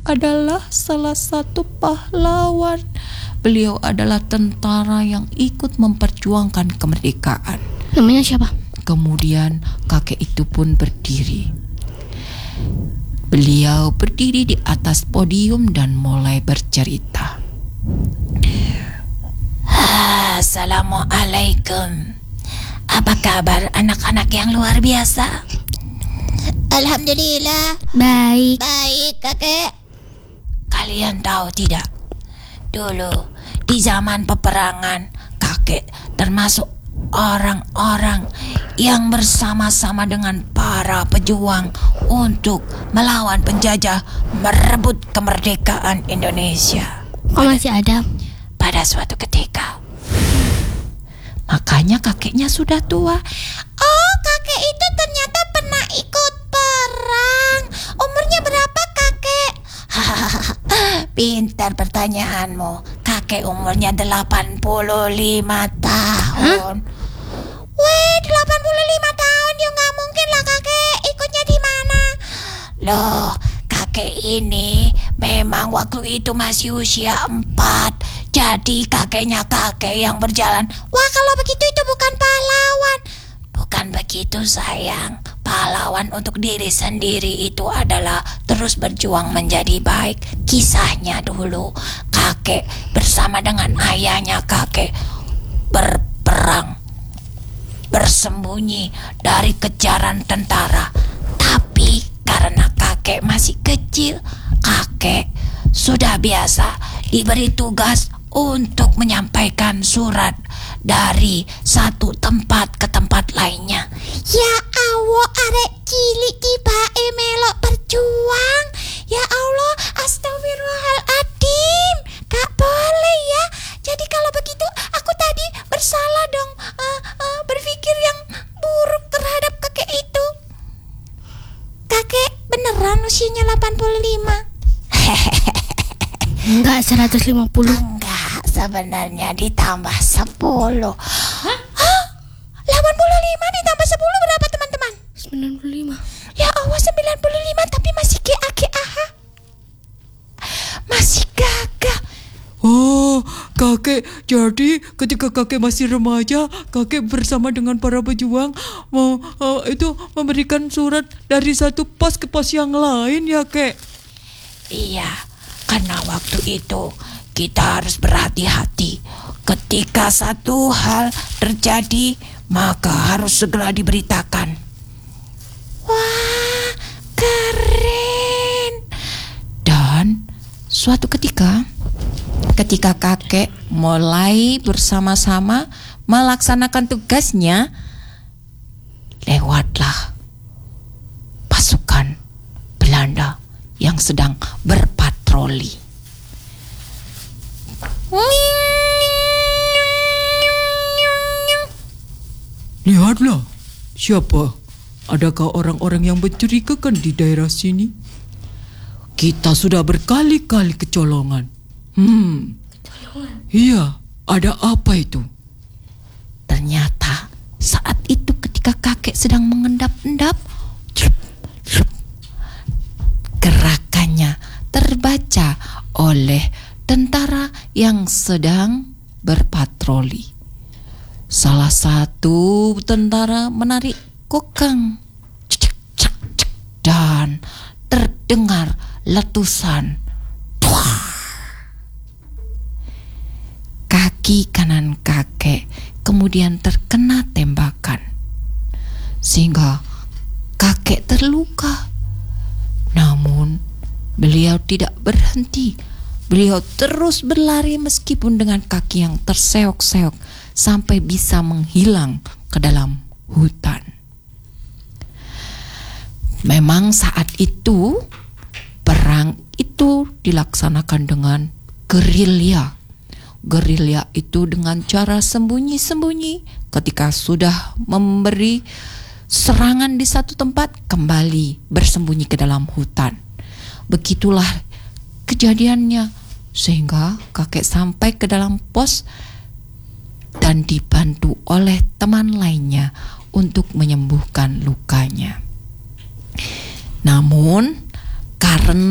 adalah salah satu pahlawan. Beliau adalah tentara yang ikut memperjuangkan kemerdekaan. Namanya siapa? Kemudian kakek itu pun berdiri. Beliau berdiri di atas podium dan mulai bercerita. Assalamualaikum. Apa kabar anak-anak yang luar biasa? Alhamdulillah. Baik. Baik, kakek. Kalian tahu tidak? Dulu di zaman peperangan, kakek termasuk orang-orang yang bersama-sama dengan para pejuang untuk melawan penjajah, merebut kemerdekaan Indonesia. Oh, masih ada? Pada suatu ketika. Makanya kakeknya sudah tua. Oh, kakek itu ternyata pernah ikut perang. Umurnya berapa, kakek? Pintar pertanyaanmu. Kakek umurnya 85 tahun. Weh, 85 tahun ya nggak mungkin lah, kakek. Ikutnya di mana? Loh, kakek ini memang waktu itu masih usia 4. Jadi kakeknya kakek yang berjalan. Wah, kalau begitu itu bukan pahlawan. Bukan begitu, sayang. Pahlawan untuk diri sendiri itu adalah terus berjuang menjadi baik. Kisahnya dulu, kakek bersama dengan ayahnya kakek berperang, bersembunyi dari kejaran tentara. Tapi karena kakek masih kecil, kakek sudah biasa diberi tugas untuk menyampaikan surat dari satu tempat ke tempat lainnya. Ya Allah, arek cilik tibae melok berjuang. Ya Allah, astagfirullahaladzim. Gak boleh ya. Jadi kalau begitu aku tadi bersalah dong, berpikir yang buruk terhadap kakek itu. Kakek beneran usianya 85? Enggak, 150. Enggak, sebenarnya ditambah 10. Hah? 85 ditambah 10 berapa, teman-teman? 95. Ya Allah, 95 tapi masih GAGAH. Masih gagah. Oh, kakek, jadi ketika kakek masih remaja, kakek bersama dengan para pejuang memberikan surat dari satu pos ke pos yang lain ya, kek? Iya, karena waktu itu kita harus berhati-hati. Ketika satu hal terjadi, maka harus segera diberitakan. Wah, keren. Dan suatu ketika kakek mulai bersama-sama melaksanakan tugasnya, lewatlah pasukan Belanda yang sedang berpatroli. Lihatlah, siapa? Adakah orang-orang yang mencurigakan di daerah sini? Kita sudah berkali-kali kecolongan. Kecolongan? Iya, ada apa itu? Ternyata saat itu ketika kakek sedang mengendap-endap, gerakannya terbaca oleh tentara yang sedang berpatroli. Salah satu tentara menarik kokang dan terdengar letusan. Kaki kanan kakek kemudian terkena tembakan sehingga kakek terluka. Namun beliau tidak berhenti. Beliau terus berlari meskipun dengan kaki yang terseok-seok sampai bisa menghilang ke dalam hutan. Memang saat itu perang itu dilaksanakan dengan gerilya. Gerilya itu dengan cara sembunyi-sembunyi. Ketika sudah memberi serangan di satu tempat, kembali bersembunyi ke dalam hutan. Begitulah kejadiannya, sehingga kakek sampai ke dalam pos dan dibantu oleh teman lainnya untuk menyembuhkan lukanya. Namun karena